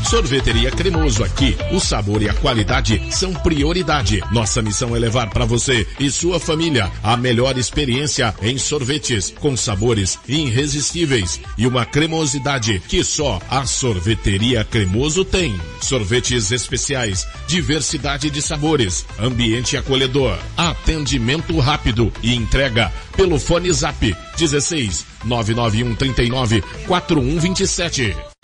Sorveteria Cremoso, aqui o sabor e a qualidade são prioridade. Nossa missão é levar para você e sua família a melhor experiência em sorvetes, com sabores irresistíveis e uma cremosidade que só a Sorveteria Cremoso tem. Sorvetes especiais, diversidade de sabores, ambiente acolhedor, atendimento rápido e entrega pelo fone Zap 16 991 39 4127.